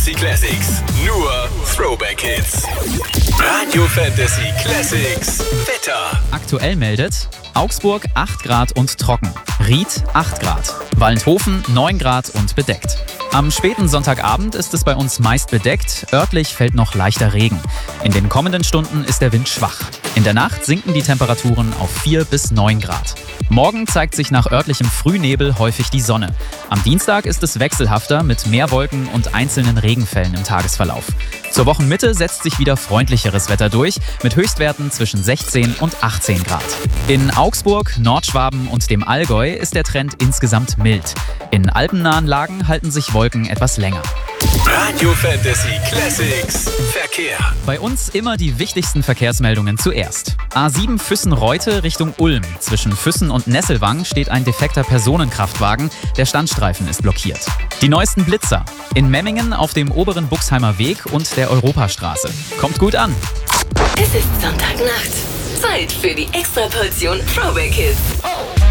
Fantasy Classics. Nur Throwback Hits. Radio Fantasy Classics. Wetter. Aktuell meldet Augsburg 8 Grad und trocken. Ried 8 Grad. Waldhofen 9 Grad und bedeckt. Am späten Sonntagabend ist es bei uns meist bedeckt, örtlich fällt noch leichter Regen. In den kommenden Stunden ist der Wind schwach. In der Nacht sinken die Temperaturen auf 4 bis 9 Grad. Morgen zeigt sich nach örtlichem Frühnebel häufig die Sonne. Am Dienstag ist es wechselhafter mit mehr Wolken und einzelnen Regenfällen im Tagesverlauf. Zur Wochenmitte setzt sich wieder freundlicheres Wetter durch, mit Höchstwerten zwischen 16 und 18 Grad. In Augsburg, Nordschwaben und dem Allgäu ist der Trend insgesamt mild. In alpennahen Lagen halten sich Wolken etwas länger. Radio Fantasy Classics. Verkehr. Bei uns immer die wichtigsten Verkehrsmeldungen zuerst. A7 Füssen-Reute Richtung Ulm. Zwischen Füssen und Nesselwang steht ein defekter Personenkraftwagen. Der Standstreifen ist blockiert. Die neuesten Blitzer. In Memmingen auf dem oberen Buxheimer Weg und der Europastraße. Kommt gut an. Es ist Sonntagnacht. Zeit für die Extraportion Throwback Hits.